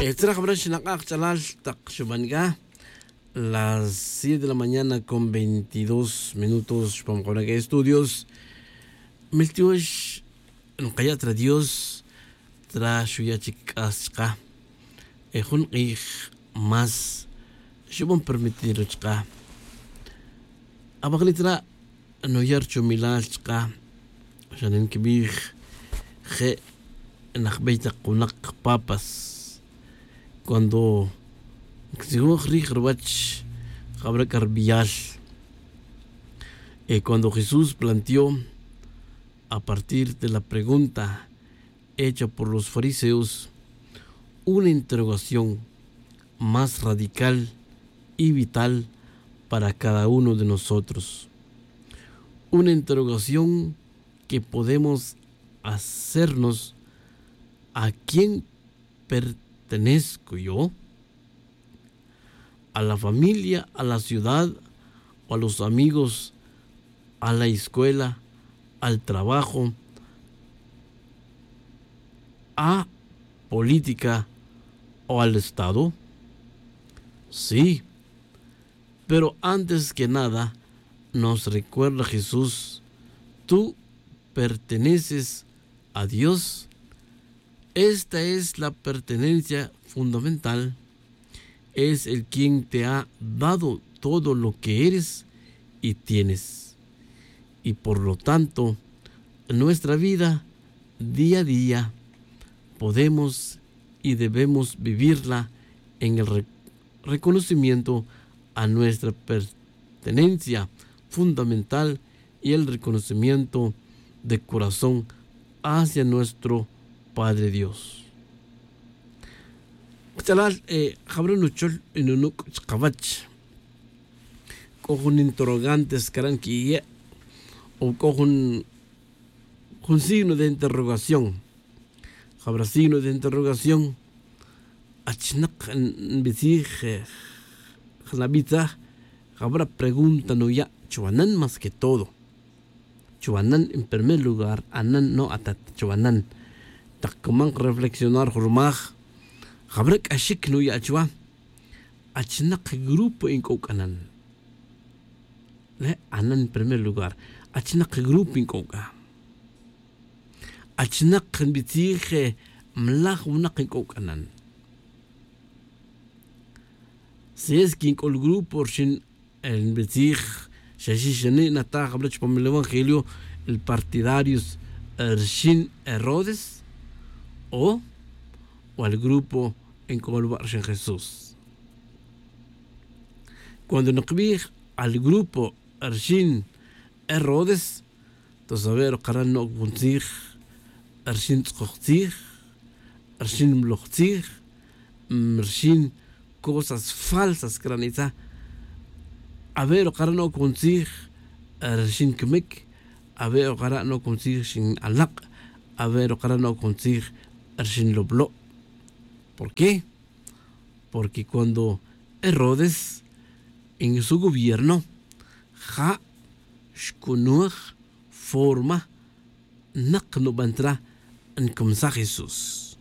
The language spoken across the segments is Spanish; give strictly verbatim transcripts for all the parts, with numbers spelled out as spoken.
Extra Jabran Shinakak Chalal Takshubanga. Las siete de la mañana con veintidós minutos. Pamkona que estudios. Miltiush Nkaya tra Dios. Tra Shuyachik Aska. Ejun ik más. Shubon permitir chka. Abaklitra no yarcho milal chka. Shanin kibir. Je nakbeita kunak papas. Cuando eh, cuando Jesús planteó a partir de la pregunta hecha por los fariseos una interrogación más radical y vital para cada uno de nosotros, una interrogación que podemos hacernos: ¿a quién pertenezco yo? ¿A la familia, a la ciudad, o a los amigos, a la escuela, al trabajo, a política o al Estado? Sí, pero antes que nada nos recuerda Jesús: tú perteneces a Dios. Esta es la pertenencia fundamental. Es el quien te ha dado todo lo que eres y tienes. Y por lo tanto, en nuestra vida, día a día, podemos y debemos vivirla en el re- reconocimiento a nuestra pertenencia fundamental y el reconocimiento de corazón hacia nuestro Padre Dios. Chalal, eh, Jabrón Uchol, en un cabach, cojo un interrogantes, caranquilla, o cojo un, un signo de interrogación. Jabra signo de interrogación, achnak en bici, la vida, Jabra pregunta no ya, chuanan más que todo. Chuanan en primer lugar, anan no atat, chuanan. Takman reflexionar jurmaj. Jabrek ashik no ya chua. Achnak grupo en kokanan. Le anan en primer lugar. Achnak grupo en koka. Achnak en bitije mlaj unak en kokanan. Si es que en el grupo shin en bitij shashishani nata jabrech pam el evangelio el partidarios shin Herodes o o al grupo en Colbar en Jesús. Cuando nos vi al grupo Arshin Herodes, entonces a ver, Karan no consigue, Arshin Tzochzig, Arshin Mlochzig, Arshin cosas falsas, graniza. A ver, Karan no consigue, Arshin Kmek, a ver, Karan no consigue, Shin Alak, a ver, Karan no consigue, Arshin Loblo. ¿Por qué? Porque cuando Herodes en su gobierno ja shkunuch forma nakno bantra en comsa Jesús.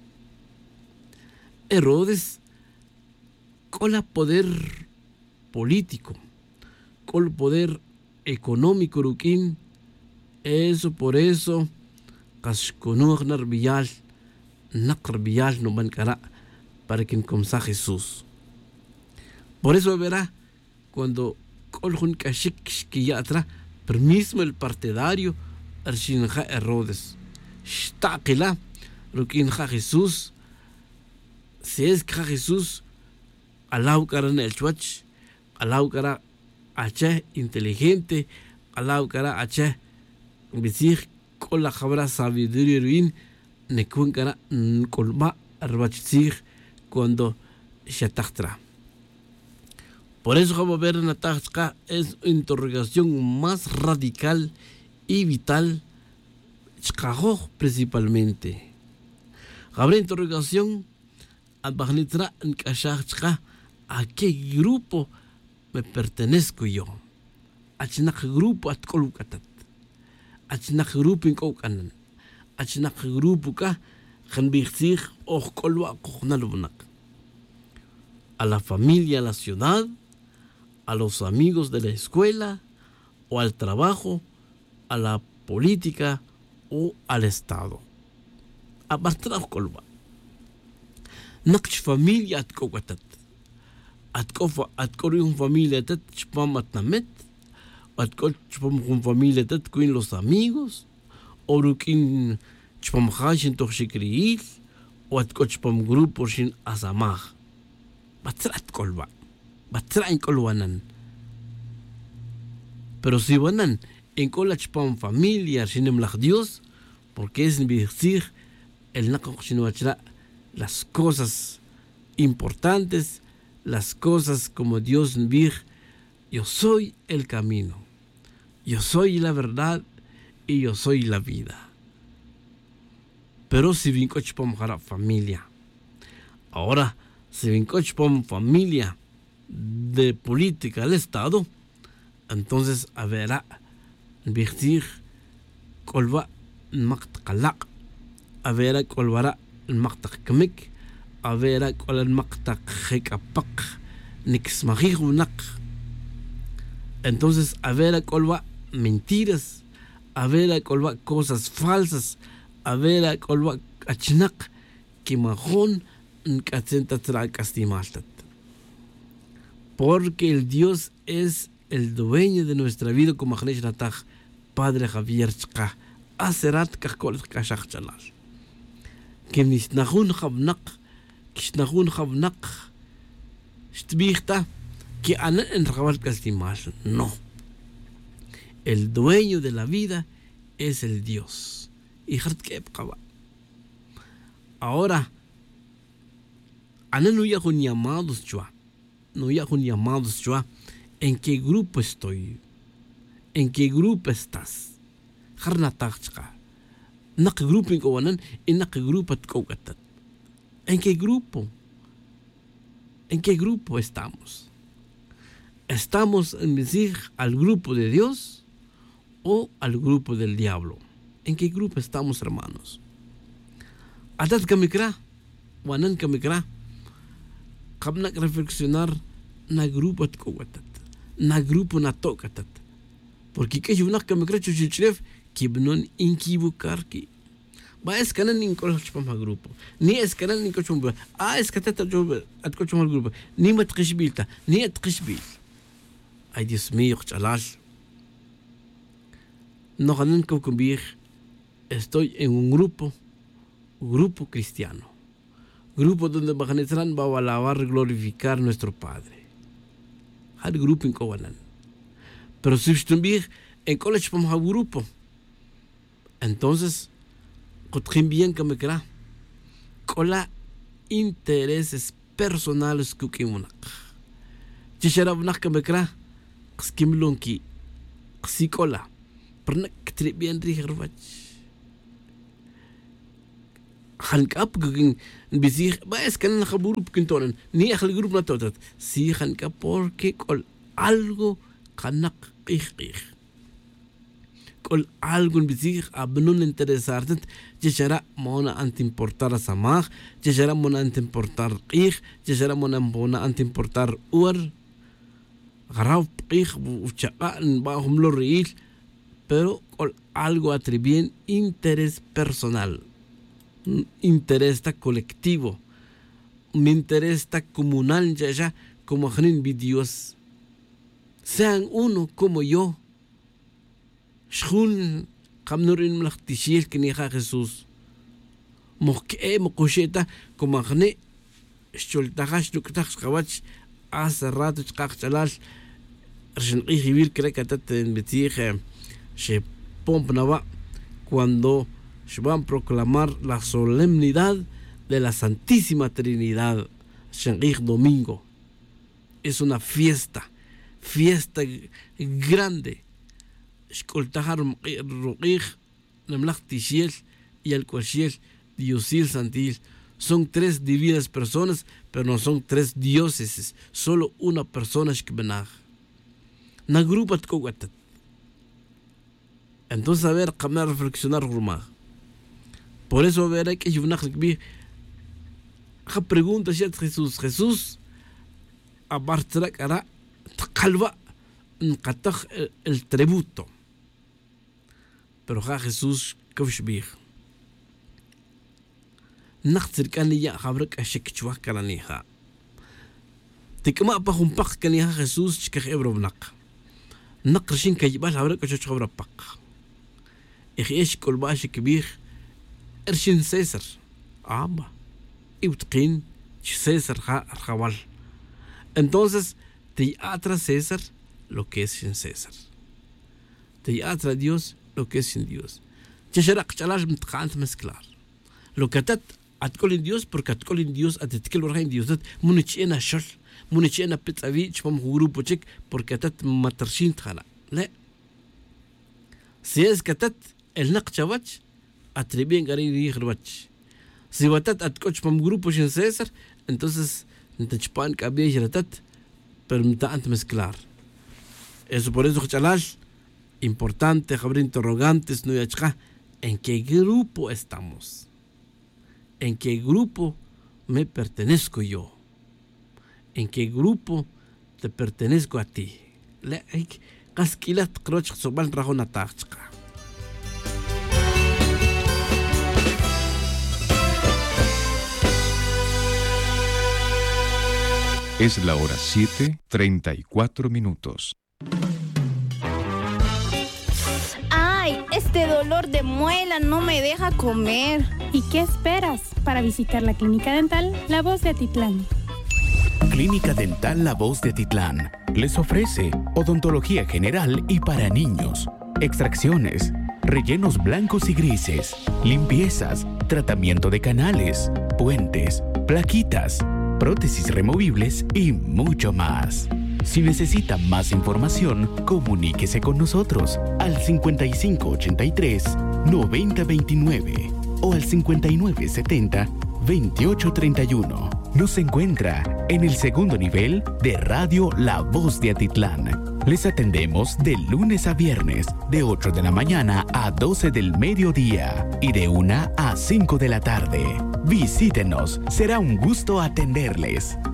Herodes con el poder político, con el poder económico rukin, eso por eso kashkunuch narbiyal nakrbiyal no bankara para que comsa Jesús. Por eso verá cuando colhun kashik que ya atrás permiso el partidario arshinja Herodes shtakila rukinja Jesús. Si es que Jesús alau karan el chuach, alau kara ache inteligente, alau kara ache bisig con la jabra sabiduría ruin nekun kara kolba arbachig cuando shataktra. Por eso, como ver en la tasca, es una interrogación más radical y vital, principalmente. Habrá interrogación, ¿a qué grupo me pertenezco yo? ¿A qué grupo atkolukatat? ¿A qué grupo inkokanan? ¿A qué grupo ka? Kan bixig och kolwa kochnalunak. a la familia, a la ciudad, a los amigos de la escuela, o al trabajo, a la política o al Estado. Abartraw kolba. Nakch familia atkowatat. Atkofa atkorun familia tat chpamat namet. Atkol chpam con familia tat kuin los amigos. Orukin chpam hashin toxikriil. O atkol chpam grupo shin asamaj. Batrat kolba. Batrain kolwanan. Pero si vanan en colachpam familia shinem lach Dios, porque es decir el nakochinoachra las cosas importantes, las cosas como Dios vir, yo soy el camino, yo soy la verdad y yo soy la vida. Pero si vincochpam jara familia, ahora si vincochpam familia de política del Estado, entonces habrá decir colva maqtaqalaq, habrá colvará maqtaqkamik, habrá col maqtaqjekapaq, nixmajijunaq. Entonces habrá colva mentiras, habrá colva cosas falsas, habrá colva achnaq, que majón nkatsenta tra castimaltat. Porque el Dios es el dueño de nuestra vida, como Agnesh Nataj, Padre Javier Chka, Aserat Kakol Kashach Chalal. Que Nisnahun Havnak, Kisnahun Havnak, Stbichta, que Anan en Raval Castimal. No. El dueño de la vida es el Dios. Y Hartkeb Kaba. Ahora, Anan no yahun llamados chua. No yahun llamados chua. ¿En qué grupo estoy? ¿En qué grupo estás? Harnatachka. ¿Nak grupo en Kowanan? ¿En nak grupo atkogatat? ¿En qué grupo? ¿En qué grupo estamos? ¿Estamos en decir al grupo de Dios o al grupo del diablo? ¿En qué grupo estamos, hermanos? Atat kamikra, wanan kamikra. Kabnak reflexionar na grupo atkogatat. Na grupo na tokatat. Porque que yo nak kamikra chuchichref kibnon inkibucar ki. Ba es kanan nin kolchpam ha grupo. Ni es kanan nin kolchpam. Ah es katata jo at kolchpam grupo. Ni mat qishbilta, ni at qishbil. Ay Dios mío, chalal. No ganan kumbir. Estoy en un grupo, grupo cristiano. Grupo donde Bajanetran va a alabar y glorificar a nuestro Padre. Al grupo en Kowanan. Pero si estuviera en college para un grupo, entonces, ¿cómo bien que me crea? Con intereses personales que que unak. Chishara unak que me crea, skimlunki, ksikola, pero no que bien rigervach. Hankap gugin bizir ba es que no hay grupo que entonen ni el grupo no todo sí hankap porque con algo kanak qih con algo bizir abnun interesarte yeshara mona ant importar samaj yeshara mona ant importar qih yeshara mona mona ant importar ur garau qih uchaban ba hum lo reil pero con algo atribuyen interés personal. Un interés colectivo, un interés comunal, ya ya, como Janin Dios. Sean uno como yo. Shun, Kamnurin Mlachtishil, que ni Jesús. Moque, Mococheta, como Jane, Scholtahash, Nuktash, Kawach, hace rato, Chachalal, Argenivil, Crekatat, en Betir, She Pompnava, cuando van a proclamar la solemnidad de la Santísima Trinidad, Shanghai domingo. Es una fiesta, fiesta grande. Escoltajar Ruqig, Nemlachtishiel y el Kwashiel, Diosil Santil. Son tres divinas personas, pero no son tres dioses, solo una persona es que benaj. Na grupa tkogatat. Entonces, a ver, cambiar reflexionar rumah. Por eso verá que yo una pregunta a Jesús, Jesús, abartra cara qalba nqataj el tributo. Pero ja Jesús kofshbih. Naqtir kaniya habrak ashik chwa kalaniha. Tikma pa humpak kaniha Jesús chkah ebrobnak. Naqrshin kayibal habrak ashik chabrapak. Ikhish kolbash kibih ershin César. Amba. Ibtqin César ja jawal. Entonces, te atra César lo que es sin César. Te atra Dios lo que es sin Dios. Chasharak chalash mtqant mezclar. Lo que atat atcol en Dios porque atcol en Dios atetkel en Dios. Munichena shol, munichena petavich pom grupo chek porque atat matarshin tjana. Le. Si es que atat el naqchavach atribien garin rigrwach. Si batat atcoch pom grupo sin César, entonces ntachpan kabie jratat pero mtant mezclar. Eso por eso chalash importante abrir interrogantes no yachka en qué grupo estamos. ¿En qué grupo me pertenezco yo? ¿En qué grupo te pertenezco a ti? Le hay casquilat croch sobal rajona tachka. Es la hora siete, treinta y cuatro minutos. ¡Ay! Este dolor de muela no me deja comer. ¿Y qué esperas para visitar la Clínica Dental La Voz de Atitlán? Clínica Dental La Voz de Atitlán les ofrece odontología general y para niños, extracciones, rellenos blancos y grises, limpiezas, tratamiento de canales, puentes, plaquitas, prótesis removibles y mucho más. Si necesita más información, comuníquese con nosotros al cincuenta y cinco ochenta y tres, noventa veintinueve o al cincuenta y nueve setenta, veintiocho treinta y uno. Nos encuentra en el segundo nivel de Radio La Voz de Atitlán. Les atendemos de lunes a viernes, de ocho de la mañana a doce del mediodía y de una a cinco de la tarde. Visítenos, será un gusto atenderles.